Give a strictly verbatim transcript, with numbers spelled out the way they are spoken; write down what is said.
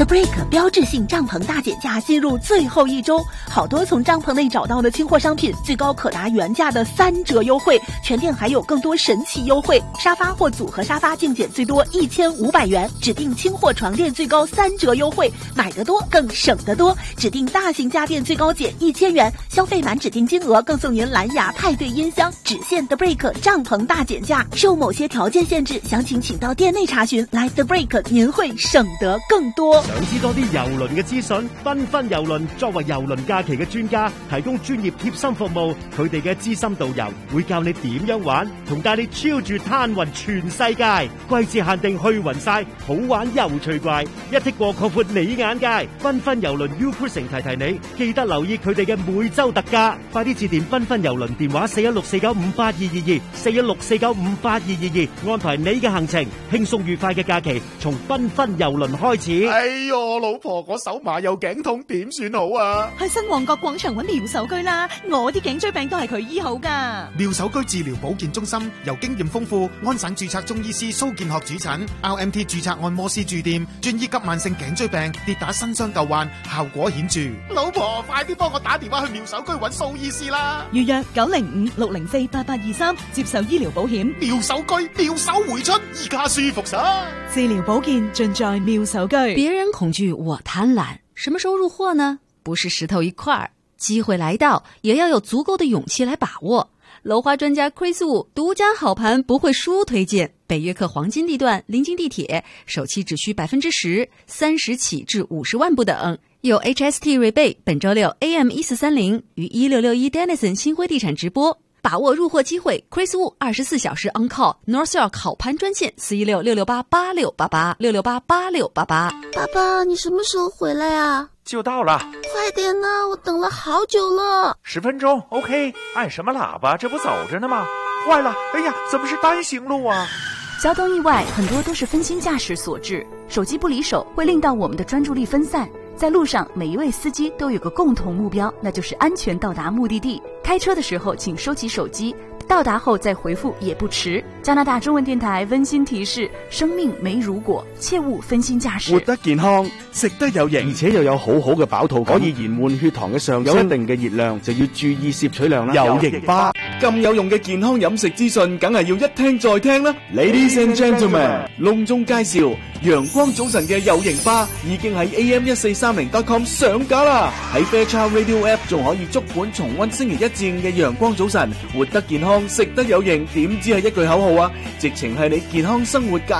The Break 标志性帐篷大减价进入最后一周，好多从帐篷内找到的清货商品，最高可达原价的三折优惠，全店还有更多神奇优惠，沙发或组合沙发净减最多一千五百元，指定清货床垫最高三折优惠，买得多更省得多，指定大型家电最高减一千元，消费满指定金额更送您蓝牙派对音箱，只限 The Break 帐篷大减价，受某些條件限制，詳情請到店內查詢。來 The Break 您會省得更多。 想知多啲郵輪嘅資訊？繽紛郵輪作為郵輪假期嘅專家，提供專業貼心服務。佢哋嘅資深導遊會教你點樣玩，同帶你超住攤勻全世界。季節限定去雲晒，好玩又趣怪，一剔過擴闊你眼界。繽紛郵輪 U Cruising 提提你，記得留意佢哋嘅每週特價。快啲致電繽紛郵輪電話四一六四九五八二二二，四一六四九五八二二二，安排你嘅行程，輕鬆愉快嘅假期從繽紛郵輪開始。 哎喲，老婆，我手麻又頸痛，點算好啊？ 去新旺角廣場揾廖手居啦，我啲頸椎病都係佢醫好噶。 廖手居治療保健中心由經驗豐富、安省註冊中醫師蘇建學主診 ，R M T 註冊按摩師駐店，專醫急慢性頸椎病、跌打新傷舊患，效果顯著。老婆，快啲幫我打電話去廖手居揾蘇醫師啦！ 預約九零五六零四八八二三，接受醫療保險。 廖手居，妙手回春，依家舒服晒。 治療保健盡在妙手居。 別人恐懼，我貪婪。什麼時候入貨呢？不是石頭一塊，機會來到，也要有足夠的勇氣來把握。樓花專家 Chris Wu 獨家好盤不會輸推薦，北約克黃金地段臨近地鐵，首期只需百分之十，三十起至五十萬不等。有 H S T rebate， 本周六 A M 一四三零於一六六一 Denison 新輝地產直播。把握入貨機會 ，Chris Wu 二十四小時 on call， North York 好盤專線四一六六六八八六八八六六八八六八八。 爸爸，你什麼時候回來啊？ 就到了， 快點啊！我等了好久了。 十分鐘 ，OK。按什麼喇叭？這不走着呢嗎？壞了！哎呀，怎麼是單行路啊？ 交通意外很多都是分心駕駛所致，手機不離手會令到我們的專注力分散。在路上，每一位司機都有個共同目標，那就是安全到達目的地。開車的時候請收起手機，到達後再回復也不遲。加拿大中文電台溫馨提示：生命沒如果，切勿分心駕駛。 活得健康，食得有營，而且又有好好嘅飽肚感，可以延緩血糖嘅上升，有一定嘅熱量就要注意攝取量啦。有營巴咁有用嘅健康飲食資訊，梗係要一聽再聽啦。Ladies and gentlemen， 隆重介紹陽光早晨嘅有營巴已經喺 A M 一四三零 dot com 上架啦。喺 Fairchild Radio App 仲可以足本重溫星期一至五嘅陽光早晨，活得健康，食得有營，點知係一句口號啊！直情係你健康生活界